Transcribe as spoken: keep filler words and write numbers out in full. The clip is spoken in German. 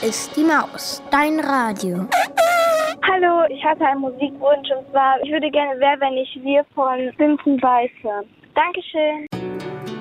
ist die Maus, dein Radio. Hallo, ich hatte einen Musikwunsch und zwar, ich würde gerne Wer, wenn nicht wir von Vincent Weiss hören. Dankeschön.